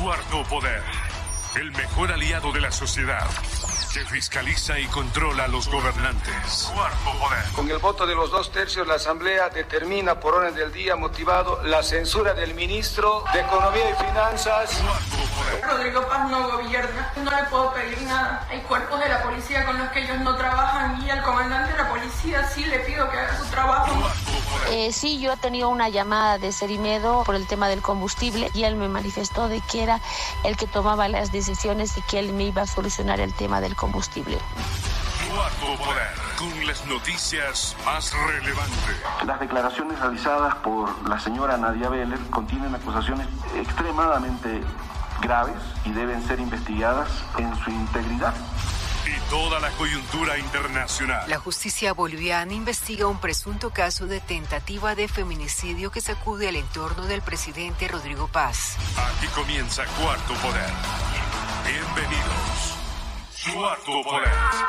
Cuarto Poder, el mejor aliado de la sociedad, que fiscaliza y controla a los gobernantes. Cuarto Poder. Con el voto de los 2/3, la Asamblea determina por orden del día motivado la censura del ministro de Economía y Finanzas. Cuarto Poder. Rodrigo Paz no gobierna, no le puedo pedir nada. Hay cuerpos de la policía con los que ellos no trabajan y al comandante de la policía sí le pido que haga su trabajo. Sí, yo he tenido una llamada de Cerimedo por el tema del combustible y él me manifestó de que era el que tomaba las decisiones y que él me iba a solucionar el tema del combustible. Cuarto Poder, con las noticias más relevantes. Las declaraciones realizadas por la señora Nadia Vélez contienen acusaciones extremadamente graves y deben ser investigadas en su integridad. Y toda la coyuntura internacional. La justicia boliviana investiga un presunto caso de tentativa de feminicidio que sacude al entorno del presidente Rodrigo Paz. Aquí comienza Cuarto Poder. Bienvenidos. Cuarto Poder.